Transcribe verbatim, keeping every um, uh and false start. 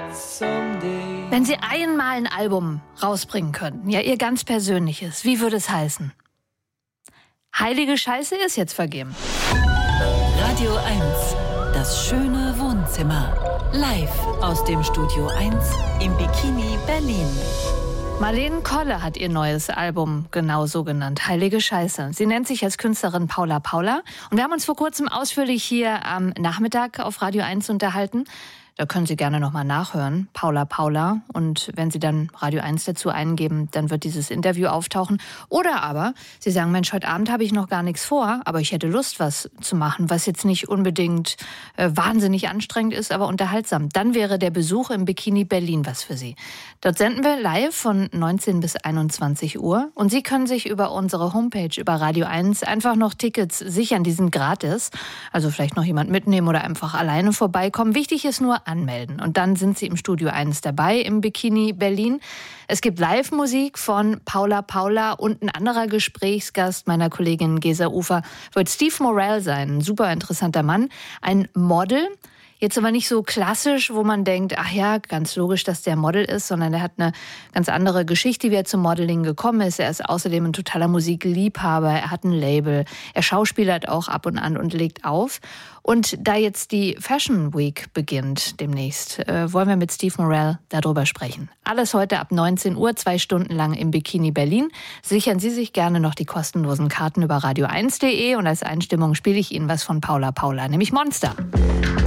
Wenn Sie einmal ein Album rausbringen könnten, ja, Ihr ganz persönliches, wie würde es heißen? Heilige Scheiße ist jetzt vergeben. Radio eins, das schöne Wohnzimmer. Live aus dem Studio eins im Bikini Berlin. Marlene Kolle hat ihr neues Album genau so genannt, Heilige Scheiße. Sie nennt sich als Künstlerin Paula Paula. Und wir haben uns vor kurzem ausführlich hier am Nachmittag auf Radio eins unterhalten. Da können Sie gerne nochmal nachhören, Paula Paula. Und wenn Sie dann Radio eins dazu eingeben, dann wird dieses Interview auftauchen. Oder aber Sie sagen, Mensch, heute Abend habe ich noch gar nichts vor, aber ich hätte Lust, was zu machen, was jetzt nicht unbedingt äh, wahnsinnig anstrengend ist, aber unterhaltsam. Dann wäre der Besuch im Bikini Berlin was für Sie. Dort senden wir live von neunzehn bis einundzwanzig Uhr. Und Sie können sich über unsere Homepage, über Radio eins, einfach noch Tickets sichern. Die sind gratis. Also vielleicht noch jemand mitnehmen oder einfach alleine vorbeikommen. Wichtig ist nur, anmelden. Und dann sind Sie im Studio eins dabei, im Bikini Berlin. Es gibt Live-Musik von Paula Paula und ein anderer Gesprächsgast meiner Kollegin Gesa Ufer wird Steve Morell sein. Ein super interessanter Mann. Ein Model. Jetzt aber nicht so klassisch, wo man denkt, ach ja, ganz logisch, dass der Model ist, sondern er hat eine ganz andere Geschichte, wie er zum Modeling gekommen ist. Er ist außerdem ein totaler Musikliebhaber, er hat ein Label, er schauspielert auch ab und an und legt auf. Und da jetzt die Fashion Week beginnt demnächst, äh, wollen wir mit Steve Morell darüber sprechen. Alles heute ab neunzehn Uhr, zwei Stunden lang im Bikini Berlin. Sichern Sie sich gerne noch die kostenlosen Karten über radio eins punkt de und als Einstimmung spiele ich Ihnen was von Paula Paula, nämlich Monster.